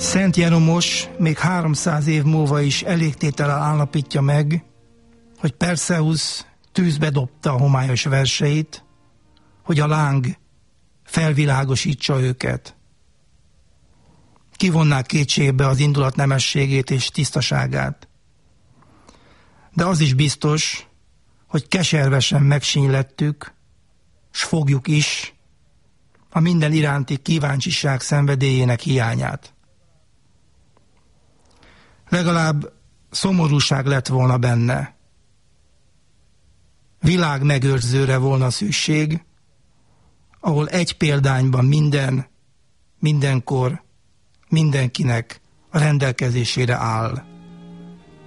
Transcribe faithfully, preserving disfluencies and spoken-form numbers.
Szent Jeromos még háromszáz év múlva is elégtétellel állapítja meg, hogy Perszeusz tűzbe dobta a homályos verseit, hogy a láng felvilágosítsa őket. Kivonnák kétségbe az indulat nemességét és tisztaságát. De az is biztos, hogy keservesen megsínylettük, s fogjuk is a minden iránti kíváncsiság szenvedélyének hiányát. Legalább szomorúság lett volna benne. Világ megőrzőre volna szükség, ahol egy példányban minden, mindenkor, mindenkinek a rendelkezésére áll.